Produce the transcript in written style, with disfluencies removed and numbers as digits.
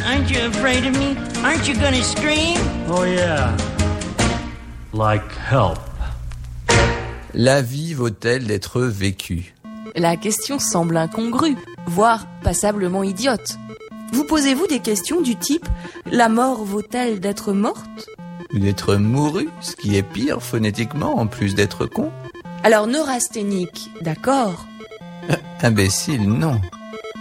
Aren't you afraid of me? Aren't you gonna scream? Oh yeah. Like help. La vie vaut-elle d'être vécue? La question semble incongrue, voire passablement idiote. Vous posez-vous des questions du type « La mort vaut-elle d'être morte ?» Ou d'être mouru, ce qui est pire phonétiquement en plus d'être con? Alors neurasthénique, d'accord. Imbécile, non.